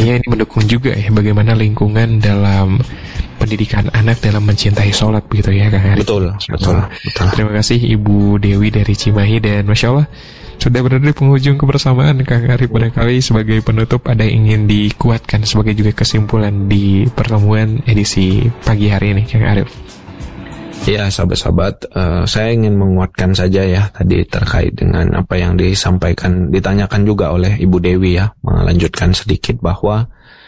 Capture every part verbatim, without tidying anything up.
tentunya ini mendukung juga ya bagaimana lingkungan dalam pendidikan anak dalam mencintai sholat begitu ya Kang Arif. Betul, betul, betul. Terima kasih Ibu Dewi dari Cimahi, dan Masya Allah sudah berada di penghujung kebersamaan Kang Arif. Barangkali sebagai penutup ada yang ingin dikuatkan sebagai juga kesimpulan di pertemuan edisi pagi hari ini Kang Arif. Ya sahabat-sahabat, uh, saya ingin menguatkan saja ya tadi terkait dengan apa yang disampaikan, ditanyakan juga oleh Ibu Dewi ya, melanjutkan sedikit bahwa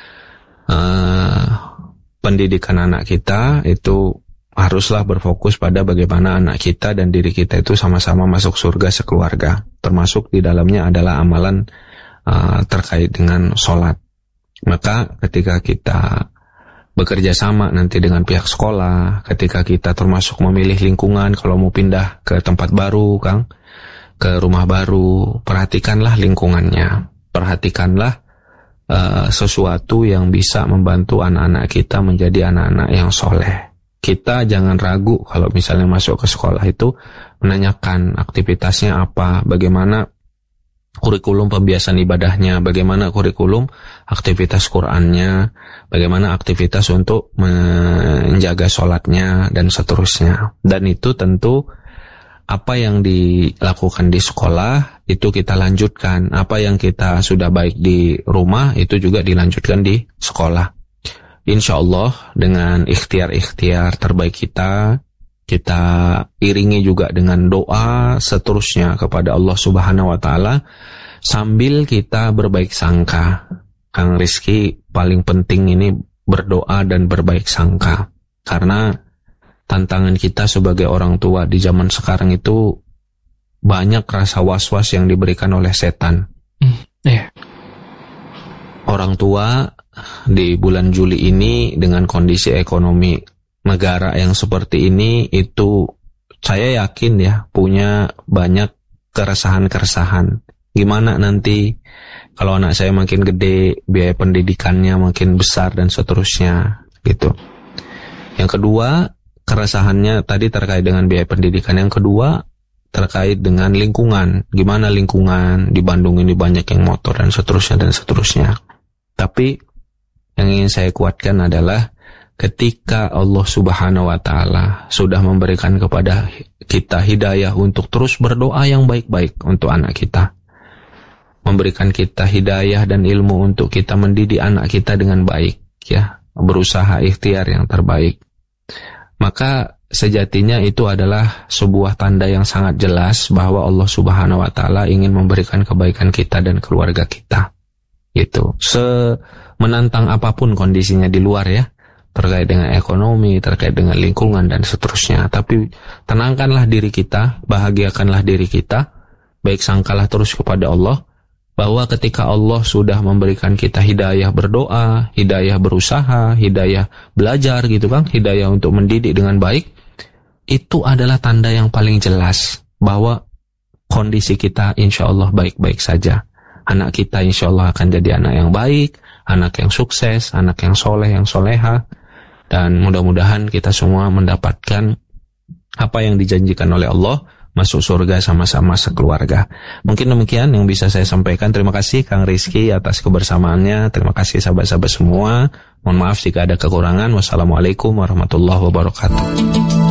uh, pendidikan anak kita itu haruslah berfokus pada bagaimana anak kita dan diri kita itu sama-sama masuk surga sekeluarga, termasuk di dalamnya adalah amalan uh, terkait dengan sholat. Maka ketika kita bekerja sama nanti dengan pihak sekolah, ketika kita termasuk memilih lingkungan, kalau mau pindah ke tempat baru, Kang, ke rumah baru, perhatikanlah lingkungannya, perhatikanlah uh, sesuatu yang bisa membantu anak-anak kita menjadi anak-anak yang soleh. Kita jangan ragu kalau misalnya masuk ke sekolah itu menanyakan aktivitasnya apa, bagaimana kurikulum pembiasan ibadahnya, bagaimana kurikulum aktivitas Qur'annya, bagaimana aktivitas untuk menjaga sholatnya, dan seterusnya. Dan itu tentu apa yang dilakukan di sekolah itu kita lanjutkan, apa yang kita sudah baik di rumah itu juga dilanjutkan di sekolah. Insya Allah dengan ikhtiar-ikhtiar terbaik kita, kita iringi juga dengan doa seterusnya kepada Allah Subhanahu wa Ta'ala, sambil kita berbaik sangka. Kang Rizky, paling penting ini berdoa dan berbaik sangka, karena tantangan kita sebagai orang tua di zaman sekarang itu banyak rasa was-was yang diberikan oleh setan. mm, yeah. Orang tua di bulan Juli ini dengan kondisi ekonomi negara yang seperti ini, itu saya yakin ya punya banyak keresahan-keresahan. Gimana nanti kalau anak saya makin gede, biaya pendidikannya makin besar dan seterusnya gitu. Yang kedua, keresahannya tadi terkait dengan biaya pendidikan. Yang kedua, terkait dengan lingkungan. Gimana lingkungan di Bandung ini banyak yang motor dan seterusnya dan seterusnya. Tapi yang ingin saya kuatkan adalah ketika Allah Subhanahu wa Ta'ala sudah memberikan kepada kita hidayah untuk terus berdoa yang baik-baik untuk anak kita, memberikan kita hidayah dan ilmu untuk kita mendidik anak kita dengan baik, ya, berusaha ikhtiar yang terbaik, maka sejatinya itu adalah sebuah tanda yang sangat jelas bahwa Allah Subhanahu wa Ta'ala ingin memberikan kebaikan kita dan keluarga kita. Gitu. Semenantang apapun kondisinya di luar ya, terkait dengan ekonomi, terkait dengan lingkungan dan seterusnya, tapi tenangkanlah diri kita, bahagiakanlah diri kita, baik sangkalah terus kepada Allah, bahwa ketika Allah sudah memberikan kita hidayah berdoa, hidayah berusaha, hidayah belajar gitu kan, hidayah untuk mendidik dengan baik, itu adalah tanda yang paling jelas bahwa kondisi kita insya Allah baik-baik saja. Anak kita insya Allah akan jadi anak yang baik, anak yang sukses, anak yang soleh, yang soleha, dan mudah-mudahan kita semua mendapatkan apa yang dijanjikan oleh Allah, masuk surga sama-sama sekeluarga. Mungkin demikian yang bisa saya sampaikan. Terima kasih Kang Rizky atas kebersamaannya. Terima kasih sahabat-sahabat semua. Mohon maaf jika ada kekurangan. Wassalamualaikum warahmatullahi wabarakatuh.